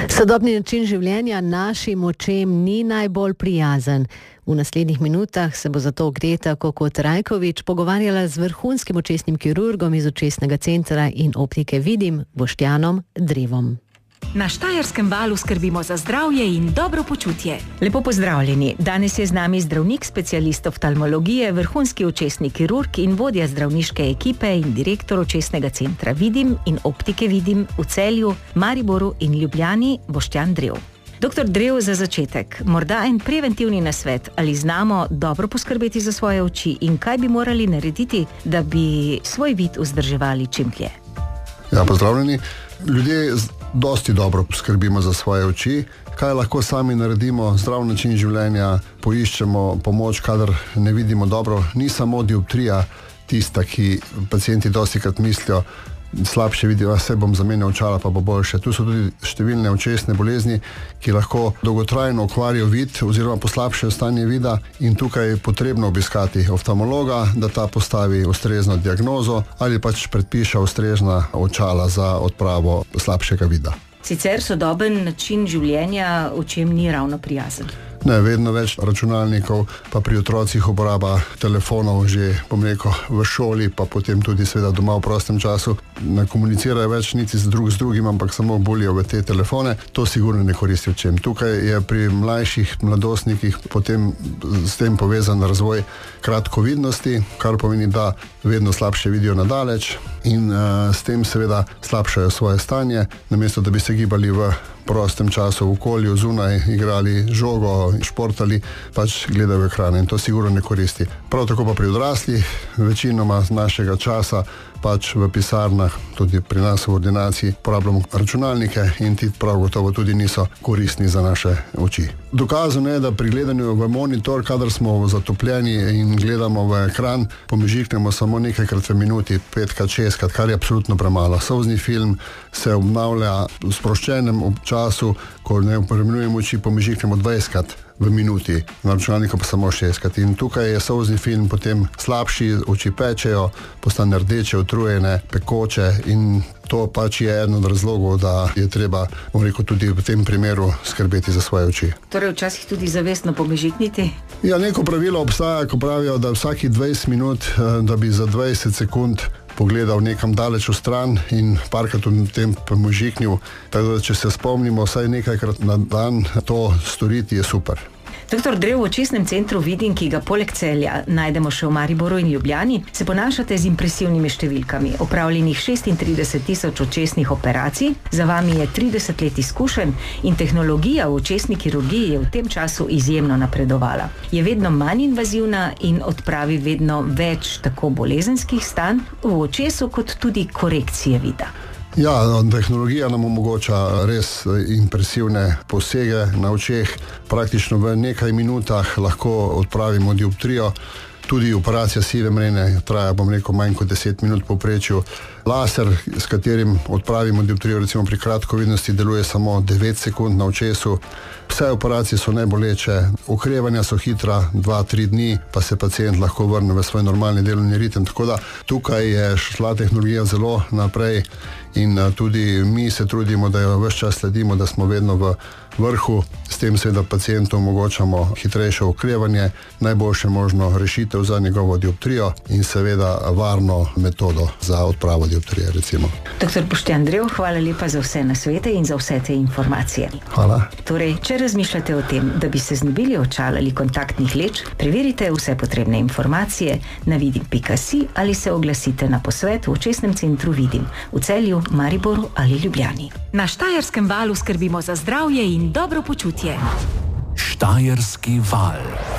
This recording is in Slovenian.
Sodobni način življenja našim očem ni najbolj prijazen. V naslednjih minutah se bo zato Greta Kokot-Rajkovič pogovarjala z vrhunskim očesnim kirurgom iz Očesnega centra in optike Vidim, Boštjanom Drevom. Na Štajerskem valu skrbimo za zdravje in dobro počutje. Lepo pozdravljeni. Danes je z nami zdravnik, specialist oftalmologije, vrhunski očesni kirurg in vodja zdravniške ekipe in direktor Očesnega centra Vidim in optike Vidim v Celju, Mariboru in Ljubljani, Boštjan Drev. Doktor Drev, za začetek, morda en preventivni nasvet, ali znamo dobro poskrbeti za svoje oči in kaj bi morali narediti, da bi svoj vid vzdrževali čim dlje? Ja, pozdravljeni. Ljudje dosti dobro skrbimo za svoje oči. Kaj lahko sami naredimo? Zdrav način življenja, poiščemo pomoč, kadar ne vidimo dobro. Ni samo dioptrija tista, ki pacienti dostikrat mislijo, slabše vidijo, se bom zamenjal očala, pa bo boljše. Tu so tudi številne očesne bolezni, ki lahko dolgotrajno okvarijo vid oziroma poslabšajo stanje vida, in tukaj je potrebno obiskati oftalmologa, da ta postavi ustrezno diagnozo ali pač predpiše ustrezna očala za odpravo slabšega vida. Sicer sodoben način življenja očem ni ravno prijazen. Ne, vedno več računalnikov, pa pri otrocih uporaba telefonov že, v šoli, pa potem tudi seveda doma v prostem času. Ne komunicirajo več niti z drugim, ampak samo bolijo v te telefone. To sigurno ne koristi očem. Tukaj je pri mlajših mladostnikih potem s tem povezan razvoj kratkovidnosti, kar pomeni, da vedno slabše vidijo nadaleč in s tem seveda slabšajo svoje stanje, namesto da bi se gibali v prostem času v okolju, zunaj, igrali žogo, športali, pač gledajo ekrane in to sigurno ne koristi. Prav tako pa pri odraslih, večinoma našega časa pač v pisarnah, tudi pri nas v ordinaciji, porabljamo računalnike in ti prav gotovo tudi niso koristni za naše oči. Dokazano je, da pri gledanju v monitor, kadar smo zatopljeni in gledamo v ekran, pomežiknemo samo nekajkrat v minuti, 5-krat, 6-krat, kar je absolutno premalo. Solzni film se obnavlja v sproščenem času, ko ne premenujemo oči, pomežiknemo 20-krat v minuti, na računalniku pa samo 6-krat. In tukaj je solzni film potem slabši, oči pečejo, postane rdeče, utrujene, pekoče in to pač je eden od razlogov, da je treba, tudi v tem primeru skrbeti za svoje oči. Torej včasih tudi zavestno pomežikniti? Ja, neko pravilo obstaja, ko pravijo, da vsaki 20 minut, da bi za 20 sekund pogledal nekam daleč v stran in parkrat v tem pomežiknil. Tako da, če se spomnimo vsaj nekajkrat na dan, to storiti je super. Doktor Drev, v Očesnem centru Vidim, ki ga poleg Celja najdemo še v Mariboru in Ljubljani, se ponašate z impresivnimi številkami. Opravljenih 36.000 očesnih operacij, za vami je 30 let izkušenj in tehnologija v očesni kirurgiji je v tem času izjemno napredovala. Je vedno manj invazivna in odpravi vedno več tako bolezenskih stanj v očesu kot tudi korekcije vida. Ja, tehnologija nam omogoča res impresivne posege na očeh. Praktično v nekaj minutah lahko odpravimo dioptrijo. Tudi operacija sive mrene traja, manj kot 10 minut povprečju. Laser, s katerim odpravimo dioptrijo, recimo pri kratkovidnosti, deluje samo 9 sekund na očesu. Vse operacije so najboleče, okrevanja so hitra, 2-3 dni, pa se pacient lahko vrne v svoj normalni delovni ritem. Tako da tukaj je šla tehnologija zelo naprej in tudi mi se trudimo, da jo ves čas sledimo, da smo vedno v vrhu. S tem seveda pacientu omogočamo hitrejše okrevanje, najboljše možno rešitev za njegovo dioptrijo in seveda varno metodo za odpravo dioptrije, recimo. Doktor Boštjan Drev, hvala lepa za vse nasvete in za vse te informacije. Hvala. Torej, če razmišljate o tem, da bi se znebili očal ali kontaktnih leč, preverite vse potrebne informacije na vidim.si ali se oglasite na posvet v Očesnem centru Vidim v Celju, Mariboru ali Ljubljani. Na Štajerskem valu skrbimo za zdravje in dobro počutje. Štajerski val.